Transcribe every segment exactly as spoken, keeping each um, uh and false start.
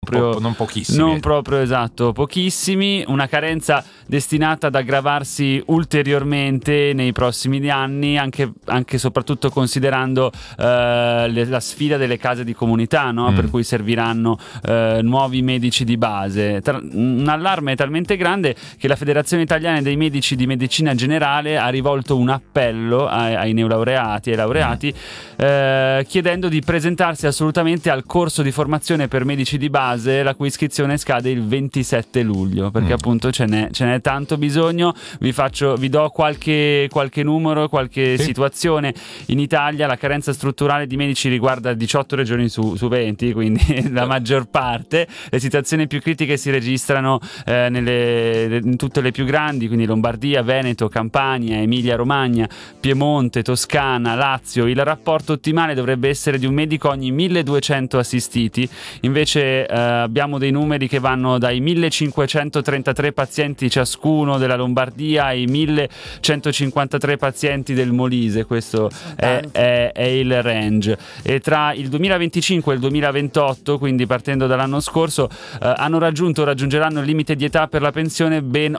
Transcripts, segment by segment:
proprio, po- non pochissimi. Non proprio, esatto, pochissimi. Una carenza destinata ad aggravarsi ulteriormente nei prossimi anni, anche, anche soprattutto considerando eh, le, la sfida delle case di comunità, no? Mm. Per cui serviranno eh, nuovi medici di base. Tra, un allarme talmente grande che la Federazione Italiana dei Medici di Medicina Generale ha rivolto un appello ai, ai neolaureati, ai laureati, mm. eh, chiedendo di presentarsi assolutamente al corso di formazione per medici di base, la cui iscrizione scade il ventisette luglio, perché mm. appunto ce n'è, ce n'è tanto bisogno. Vi faccio, vi do qualche, qualche numero, qualche sì. situazione. In Italia la carenza strutturale di medici riguarda diciotto regioni su, su venti, quindi la maggior parte. Le situazioni più critiche si registrano eh, nelle, in tutte le più grandi, quindi Lombardia, Veneto, Campania, Emilia Romagna, Piemonte, Toscana, Lazio. Il rapporto ottimale dovrebbe essere di un medico ogni milleduecento assistiti, invece eh, abbiamo dei numeri che vanno dai millecinquecentotrentatré pazienti ciascuno della Lombardia ai millecentocinquantatré pazienti del Molise. Questo è, è, è il range, e tra il duemilaventicinque e il duemilaventotto, quindi partendo dall'anno scorso, eh, hanno raggiunto raggiungeranno il limite di età per la pensione ben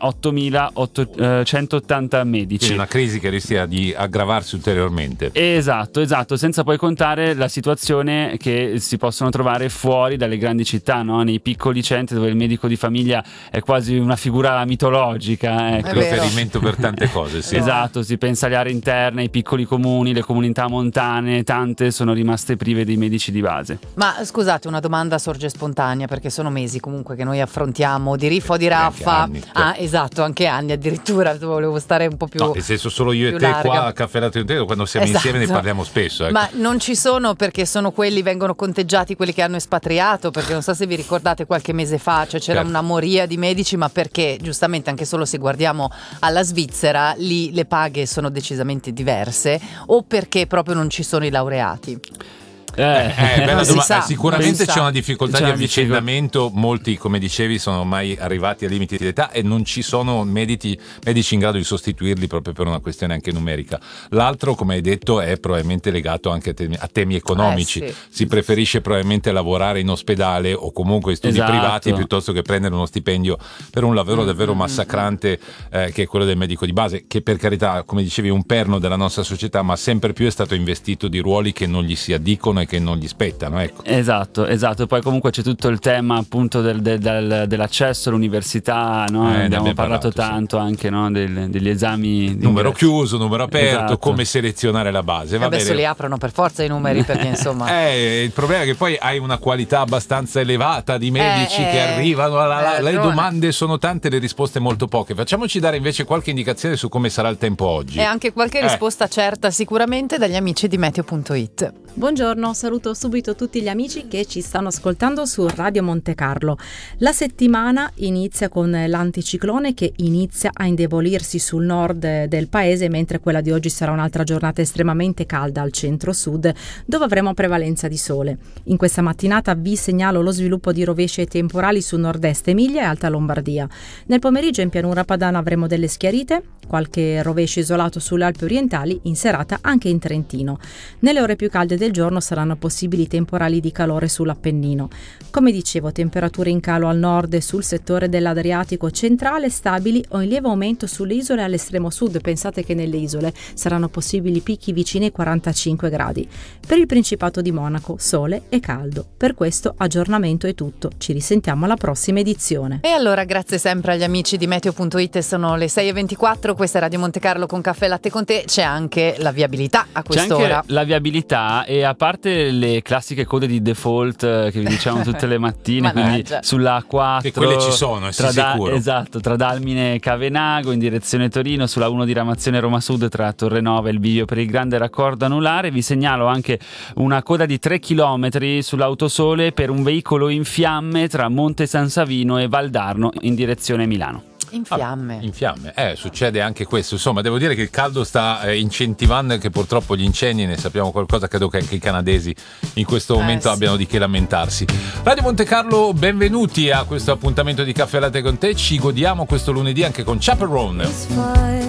ottomilacentottanta medici. Quindi una crisi che rischia di aggravarsi ulteriormente. Esatto, esatto, senza poi contare la situazione che si possono trovare fuori dalle grandi città, no? Nei piccoli centri dove il medico di famiglia è quasi una figura mitologica, ecco. Riferimento per tante cose, sì. Esatto, si pensa alle aree interne, ai piccoli comuni, le comunità montane, tante sono rimaste prive dei medici di base. Ma scusate, una domanda sorge spontanea, perché sono mesi comunque che noi affrontiamo di riffa o di raffa. Anni, certo. Ah, esatto, anche anni addirittura, volevo stare un po' più. No, nel senso, solo io e te larga. qua a Caffè Latte Intero, quando siamo esatto. insieme ne parliamo spesso, ecco. Ma non ci sono, perché sono quelli, vengono conteggiati quelli che hanno espatriato, perché non so se vi ricordate qualche mese fa, cioè c'era certo. una moria di medici, ma perché giustamente anche solo se guardiamo alla Svizzera, lì le paghe sono decisamente diverse, o perché proprio non ci sono i laureati? Eh, eh, bella doma- sa, sicuramente c'è sa. una difficoltà c'è di una avvicendamento. Molti, come dicevi, sono ormai arrivati ai limiti di età e non ci sono medici, medici in grado di sostituirli proprio per una questione anche numerica. L'altro, come hai detto, è probabilmente legato anche a temi, a temi economici. Eh, sì. Si preferisce probabilmente lavorare in ospedale o comunque in studi esatto. privati piuttosto che prendere uno stipendio per un lavoro davvero massacrante, eh, che è quello del medico di base, che per carità, come dicevi, è un perno della nostra società, ma sempre più è stato investito di ruoli che non gli si addicono e che non gli spettano, ecco. Esatto, esatto. Poi comunque c'è tutto il tema appunto del, del, del, dell'accesso all'università, no? Eh, abbiamo, abbiamo parlato, parlato tanto sì. anche, no? Del, degli esami numero chiuso, numero aperto, esatto. come selezionare la base. Va adesso bene. li aprono per forza i numeri, perché insomma eh, il problema è che poi hai una qualità abbastanza elevata di medici eh, che arrivano alla, la, le ragione. domande sono tante, le risposte molto poche. Facciamoci dare invece qualche indicazione su come sarà il tempo oggi e anche qualche eh. risposta certa sicuramente dagli amici di meteo punto it. Buongiorno, saluto subito tutti gli amici che ci stanno ascoltando su Radio Monte Carlo. La settimana inizia con l'anticiclone che inizia a indebolirsi sul nord del paese, mentre quella di oggi sarà un'altra giornata estremamente calda al centro-sud, dove avremo prevalenza di sole. In questa mattinata vi segnalo lo sviluppo di rovesci e temporali su nord-est Emilia e Alta Lombardia. Nel pomeriggio in pianura padana avremo delle schiarite, qualche rovescio isolato sulle Alpi orientali, in serata anche in Trentino. Nelle ore più calde del giorno saranno possibili temporali di calore sull'Appennino. Come dicevo, temperature in calo al nord e sul settore dell'Adriatico centrale stabili o in lieve aumento sulle isole all'estremo sud. Pensate che nelle isole saranno possibili picchi vicini ai quarantacinque gradi. Per il Principato di Monaco sole e caldo. Per questo aggiornamento è tutto. Ci risentiamo alla prossima edizione. E allora grazie sempre agli amici di meteo punto it, sono le sei e ventiquattro, questa è Radio Monte Carlo con Caffè Latte con te. C'è anche la viabilità a quest'ora. C'è anche la viabilità, e a parte le classiche code di default che vi diciamo tutte le mattine, quindi sulla A quattro, che quelle ci sono, eh, sì, tra da, sicuro. Esatto, tra Dalmine e Cavenago in direzione Torino, sulla uno diramazione Roma Sud tra Torrenova e il bivio per il grande raccordo anulare. Vi segnalo anche una coda di tre chilometri sull'autosole per un veicolo in fiamme tra Monte San Savino e Valdarno in direzione Milano. In fiamme. Ah, in fiamme, eh, succede anche questo. Insomma, devo dire che il caldo sta eh, incentivando anche purtroppo gli incendi, ne sappiamo qualcosa, credo che anche i canadesi in questo momento eh, sì. abbiano di che lamentarsi. Radio Monte Carlo, benvenuti a questo appuntamento di Caffè Latte con te. Ci godiamo questo lunedì anche con Chaperone.